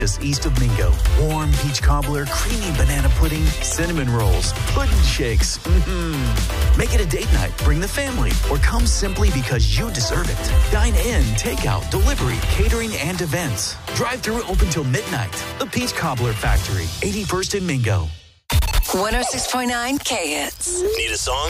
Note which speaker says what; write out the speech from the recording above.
Speaker 1: Just east of Mingo. Warm peach cobbler, creamy banana pudding, cinnamon rolls, pudding shakes. Make it a date night. Bring the family or come simply because you deserve it. Dine in, takeout, delivery, catering, and events. Drive-through open till midnight. The Peach Cobbler Factory, 81st and Mingo.
Speaker 2: 106.9 K-Hits.
Speaker 3: Need a song?